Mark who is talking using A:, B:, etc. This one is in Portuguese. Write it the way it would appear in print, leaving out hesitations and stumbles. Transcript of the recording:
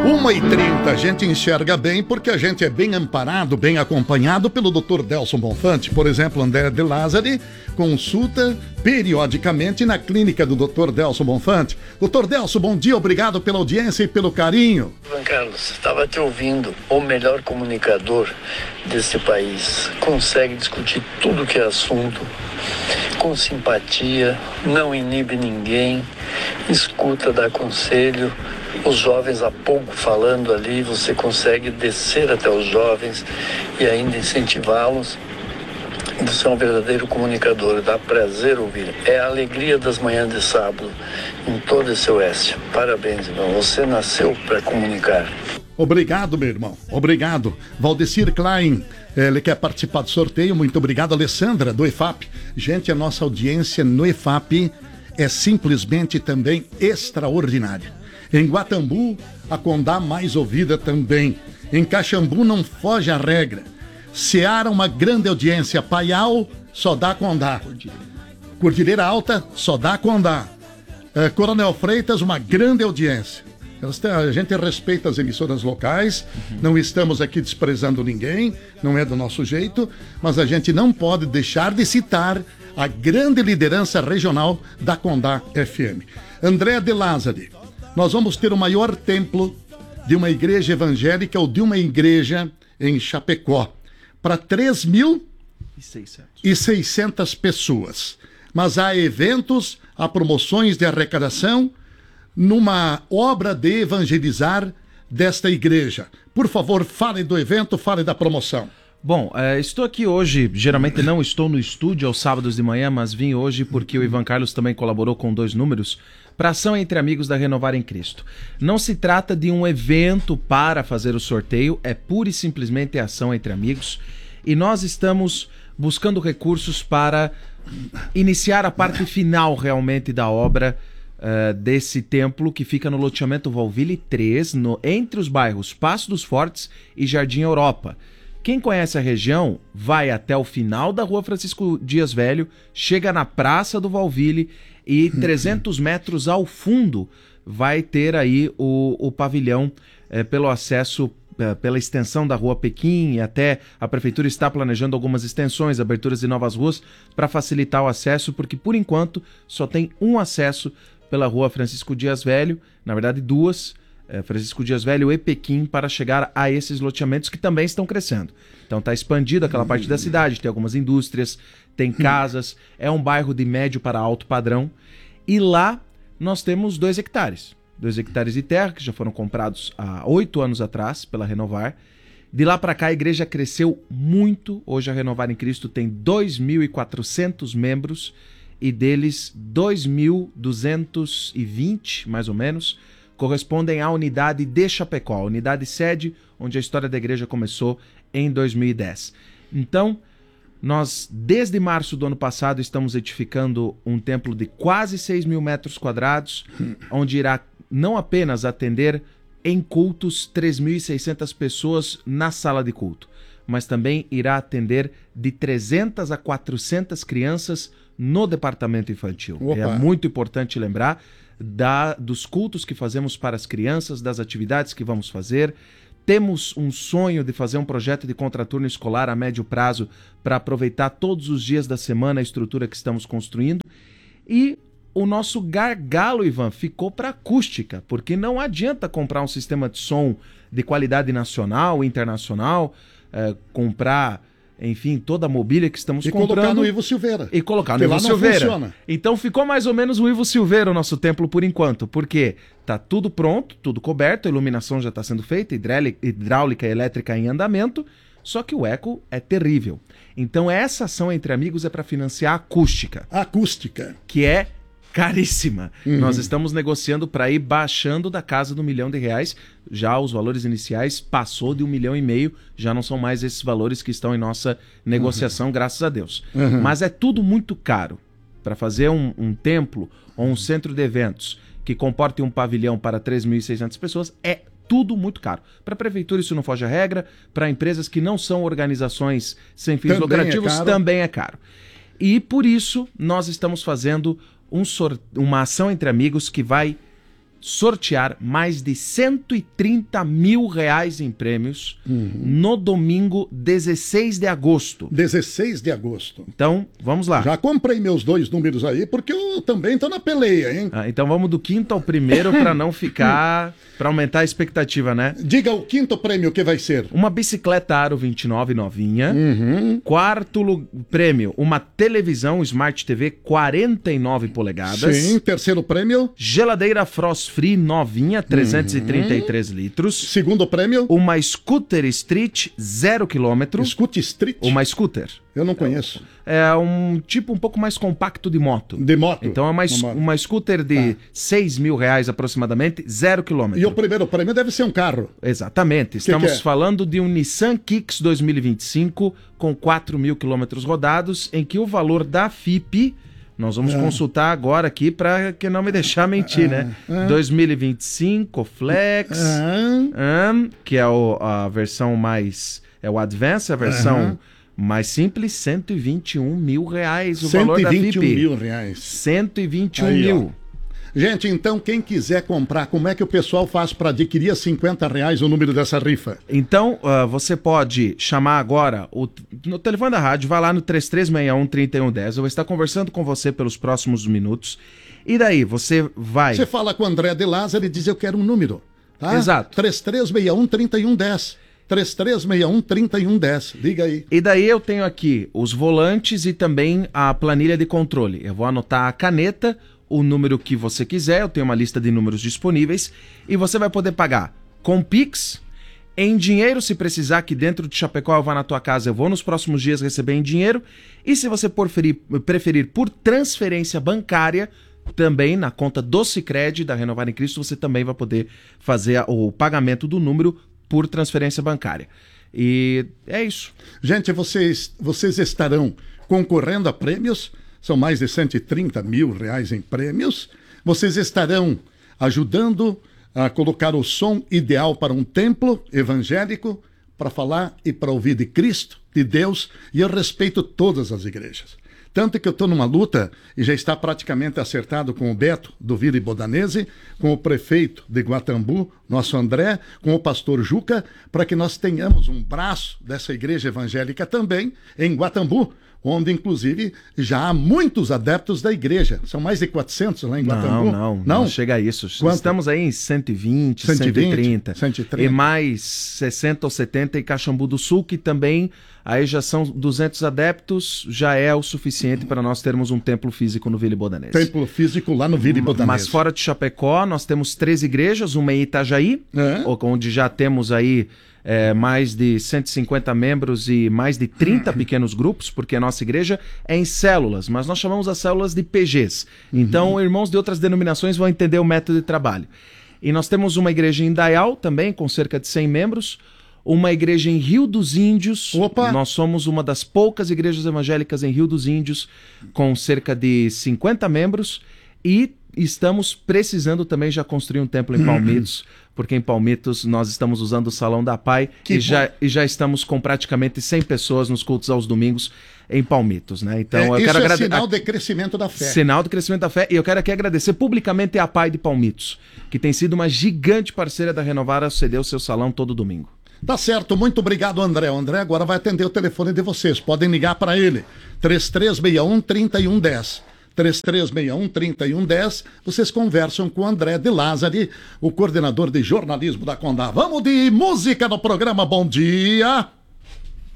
A: 1h30, a gente enxerga bem porque a gente é bem amparado, bem acompanhado pelo Dr. Delson Bonfante. Por exemplo, André de Lázari consulta periodicamente na clínica do Dr. Delson Bonfante. Dr. Delson, bom dia, obrigado pela audiência e pelo carinho.
B: Ivan Carlos, estava te ouvindo. O melhor comunicador desse país consegue discutir tudo que é assunto com simpatia, não inibe ninguém, escuta, dá conselho. Os jovens há pouco falando ali, você consegue descer até os jovens e ainda incentivá-los. Você é um verdadeiro comunicador, dá prazer ouvir. É a alegria das manhãs de sábado em todo esse oeste. Parabéns, irmão. Você nasceu para comunicar.
A: Obrigado, meu irmão. Obrigado. Valdecir Klein, ele quer participar do sorteio. Muito obrigado. Alessandra, do EFAP. Gente, a nossa audiência no EFAP é simplesmente também extraordinária. Em Guatambu, a Condá mais ouvida também. Em Caxambu não foge a regra. Ceará, uma grande audiência. Paial, só dá Condá. Cordilheira Alta, só dá Condá. Coronel Freitas, uma grande audiência. A gente respeita as emissoras locais, não estamos aqui desprezando ninguém, não é do nosso jeito, mas a gente não pode deixar de citar a grande liderança regional da Condá FM. André de Lázari. Nós vamos ter o maior templo de uma igreja evangélica ou de uma igreja em Chapecó para 3.600 pessoas. Mas há eventos, há promoções de arrecadação numa obra de evangelizar desta igreja. Por favor, fale do evento, fale da promoção.
C: Bom, estou aqui hoje, geralmente não estou no estúdio aos sábados de manhã, mas vim hoje porque o Ivan Carlos também colaborou com 2 números para ação entre amigos da Renovar em Cristo. Não se trata de um evento para fazer o sorteio, é pura e simplesmente ação entre amigos e nós estamos buscando recursos para iniciar a parte final realmente da obra desse templo que fica no loteamento Valville 3, entre os bairros Passo dos Fortes e Jardim Europa. Quem conhece a região vai até o final da Rua Francisco Dias Velho, chega na Praça do Valville e 300 metros ao fundo vai ter aí o pavilhão pelo acesso, pela extensão da Rua Pequim, e até a Prefeitura está planejando algumas extensões, aberturas de novas ruas para facilitar o acesso, porque por enquanto só tem um acesso pela Rua Francisco Dias Velho, na verdade 2, Francisco Dias Velho e Pequim, para chegar a esses loteamentos que também estão crescendo. Então está expandido aquela parte da cidade, tem algumas indústrias, tem casas, é um bairro de médio para alto padrão, e lá nós temos 2 hectares. 2 hectares de terra que já foram comprados há 8 anos atrás pela Renovar. De lá para cá a igreja cresceu muito, hoje a Renovar em Cristo tem 2.400 membros, e deles 2.220, mais ou menos, correspondem à unidade de Chapecó, a unidade sede, onde a história da igreja começou em 2010. Então, nós, desde março do ano passado, estamos edificando um templo de quase 6.000 metros quadrados, onde irá não apenas atender em cultos 3.600 pessoas na sala de culto, mas também irá atender de 300 a 400 crianças no departamento infantil.
A: Opa.
C: É muito importante lembrar dos cultos que fazemos para as crianças, das atividades que vamos fazer. Temos um sonho de fazer um projeto de contraturno escolar a médio prazo para aproveitar todos os dias da semana a estrutura que estamos construindo. E o nosso gargalo, Ivan, ficou para acústica, porque não adianta comprar um sistema de som de qualidade nacional, internacional, comprar, enfim, toda a mobília que estamos comprando. E colocar no
A: Ivo Silveira.
C: E colocar no Ivo Silveira. Então ficou mais ou menos o Ivo Silveira o nosso templo por enquanto, porque tá tudo pronto, tudo coberto, a iluminação já está sendo feita, hidráulica e elétrica em andamento, só que o eco é terrível. Então essa ação entre amigos é para financiar a acústica.
A: Acústica.
C: Que é caríssima. Nós estamos negociando para ir baixando da casa do R$1 milhão. Já os valores iniciais passou de 1,5 milhão, já não são mais esses valores que estão em nossa negociação, graças a Deus. Mas é tudo muito caro. Para fazer um templo ou um centro de eventos que comporte um pavilhão para 3.600 pessoas, é tudo muito caro. Para a prefeitura isso não foge à regra, para empresas que não são organizações sem fins lucrativos também é caro. E por isso nós estamos fazendo uma ação entre amigos que vai sortear mais de 130 mil reais em prêmios no domingo 16 de agosto.
A: 16 de agosto.
C: Então, vamos lá.
A: Já comprei meus 2 números aí, porque eu também tô na peleia, hein?
C: Então vamos do quinto ao primeiro para não ficar... para aumentar a expectativa, né?
A: Diga o quinto prêmio que vai ser.
C: Uma bicicleta Aro 29 novinha. Quarto prêmio, uma televisão Smart TV 49 polegadas.
A: Sim, terceiro prêmio.
C: Geladeira Frost Free novinha, 333 litros.
A: Segundo prêmio.
C: Uma Scooter Street 0 km.
A: Scooter Street?
C: Uma Scooter.
A: Eu não conheço.
C: É um tipo um pouco mais compacto de moto.
A: De moto?
C: Então é uma Scooter de 6 mil reais aproximadamente, 0 km.
A: E o primeiro prêmio deve ser um carro.
C: Exatamente. Estamos falando de um Nissan Kicks 2025 com 4 mil quilômetros rodados, em que o valor da FIP... Nós vamos consultar agora aqui para que não me deixar mentir, né? 2025 Flex, que é a versão mais... É o Advance, a versão mais simples, 121 mil reais o valor da FIP.
A: 121 mil reais.
C: 121 mil.
A: Ó. Gente, então quem quiser comprar, como é que o pessoal faz para adquirir a 50 reais o número dessa rifa?
C: Então, você pode chamar agora no telefone da rádio, vai lá no 3361-3110, eu vou estar conversando com você pelos próximos minutos, e daí você vai...
A: Você fala com o André de Lázaro e diz, eu quero um número, tá?
C: Exato.
A: 3361-3110. 3361-3110, liga aí.
C: E daí eu tenho aqui os volantes e também a planilha de controle. Eu vou anotar a caneta, o número que você quiser, eu tenho uma lista de números disponíveis, e você vai poder pagar com Pix, em dinheiro, se precisar, que dentro de Chapecó eu vá na tua casa, eu vou nos próximos dias receber em dinheiro, e se você preferir por transferência bancária, também na conta do Sicredi da Renovar em Cristo, você também vai poder fazer o pagamento do número por transferência bancária. E é isso.
A: Gente, vocês estarão concorrendo a prêmios. São mais de 130 mil reais em prêmios. Vocês estarão ajudando a colocar o som ideal para um templo evangélico, para falar e para ouvir de Cristo, de Deus, e eu respeito todas as igrejas. Tanto que eu estou numa luta, e já está praticamente acertado com o Beto, do Vila Bodanese, com o prefeito de Guatambu, nosso André, com o pastor Juca, para que nós tenhamos um braço dessa igreja evangélica também em Guatambu, onde, inclusive, já há muitos adeptos da igreja. São mais de 400 lá em Guatambu.
C: Não chega a isso.
A: Quanto?
C: Estamos aí em 120, 130. E mais 60 ou 70 em Caxambu do Sul, que também aí já são 200 adeptos, já é o suficiente para nós termos um templo físico no Vila Bodanese.
A: Templo físico lá no Vila Bodanese.
C: Mas fora de Chapecó, nós temos 3 igrejas, uma em Itajaí, onde já temos aí mais de 150 membros e mais de 30 pequenos grupos, porque a nossa igreja é em células, mas nós chamamos as células de PGs. Então, irmãos de outras denominações vão entender o método de trabalho. E nós temos uma igreja em Dayal também, com cerca de 100 membros, uma igreja em Rio dos Índios.
A: Opa!
C: Nós somos uma das poucas igrejas evangélicas em Rio dos Índios, com cerca de 50 membros, e estamos precisando também já construir um templo em Palmitos, porque em Palmitos nós estamos usando o Salão da Pai e já estamos com praticamente 100 pessoas nos cultos aos domingos em Palmitos, né? Então, eu quero
A: é sinal de crescimento da fé.
C: Sinal de crescimento da fé. E eu quero aqui agradecer publicamente a Pai de Palmitos, que tem sido uma gigante parceira da Renovar a ceder o seu salão todo domingo.
A: Tá certo, muito obrigado, André. O André agora vai atender o telefone de vocês. Podem ligar para ele, 3361-3110. 3361-3110, vocês conversam com o André de Lázari, o coordenador de jornalismo da Condá. Vamos de música no programa Bom Dia!